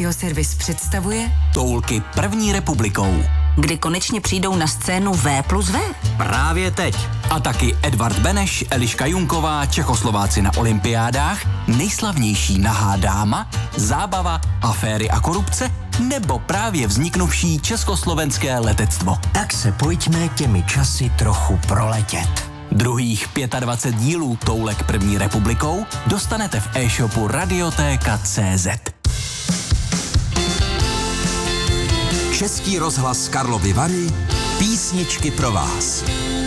Radioservis představuje Toulky první republikou. Kdy konečně přijdou na scénu V+V? Právě teď. A taky Edvard Beneš, Eliška Junková, Čechoslováci na olympiádách, nejslavnější nahá dáma, zábava, aféry a korupce, nebo právě vzniknuvší československé letectvo. Tak se pojďme těmi časy trochu proletět. Druhých 25 dílů Toulek první republikou dostanete v e-shopu Radiotéka.cz. Český rozhlas Karlovy Vary, písničky pro vás.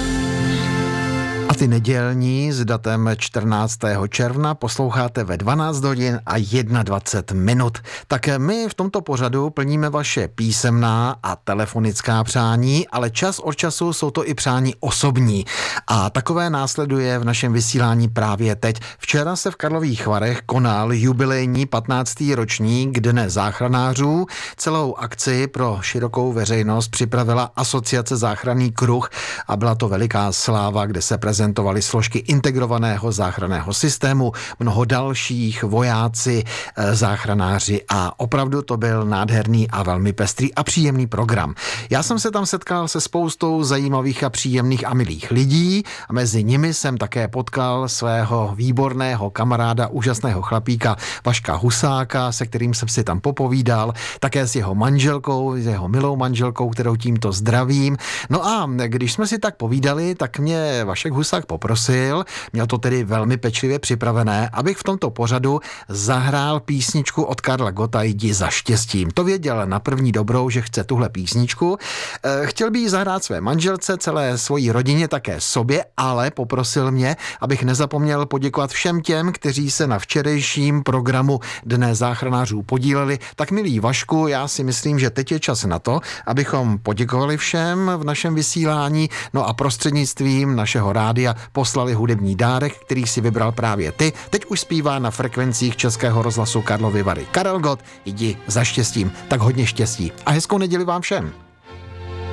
A ty nedělní s datem 14. června posloucháte ve 12 hodin a 21 minut. Tak my v tomto pořadu plníme vaše písemná a telefonická přání, ale čas od času jsou to i přání osobní. A takové následuje v našem vysílání právě teď. Včera se v Karlových Varech konal jubilejní 15. ročník Dne záchranářů. Celou akci pro širokou veřejnost připravila Asociace Záchranný kruh a byla to veliká sláva, kde se prezentovaly složky integrovaného záchranného systému, mnoho dalších, vojáci, záchranáři a opravdu to byl nádherný a velmi pestrý a příjemný program. Já jsem se tam setkal se spoustou zajímavých a příjemných a milých lidí a mezi nimi jsem také potkal svého výborného kamaráda, úžasného chlapíka Vaška Husáka, se kterým jsem si tam popovídal, také s jeho manželkou, s jeho milou manželkou, kterou tímto zdravím. No a když jsme si tak povídali, tak mě Vašek Husák poprosil, měl to tedy velmi pečlivě připravené, abych v tomto pořadu zahrál písničku od Karla Gotta Jdi za štěstím. To věděl na první dobrou, že chce tuhle písničku. Chtěl by ji zahrát své manželce, celé svojí rodině, také sobě, ale poprosil mě, abych nezapomněl poděkovat všem těm, kteří se na včerejším programu Dne záchranářů podíleli. Tak milý Vašku, já si myslím, že teď je čas na to, abychom poděkovali všem v našem vysílání, no a prostřednictvím našeho rádia poslali hudební dárek, který si vybral právě ty. Teď už zpívá na frekvencích Českého rozhlasu Karlovy Vary Karel Gott, Jdi za štěstím. Tak hodně štěstí a hezkou neděli vám všem.